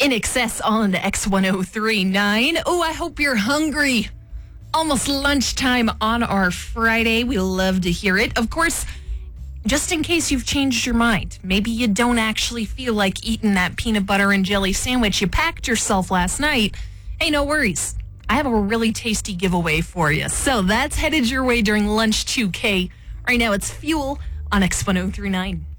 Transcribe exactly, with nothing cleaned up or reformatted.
In Excess on X one oh three point nine. Oh, I hope you're hungry. Almost lunchtime on our Friday. We love to hear it. Of course, just in case you've changed your mind, maybe you don't actually feel like eating that peanut butter and jelly sandwich you packed yourself last night. Hey, no worries. I have a really tasty giveaway for you. So that's headed your way during Lunch two K. Right now it's Fuel on X one oh three point nine.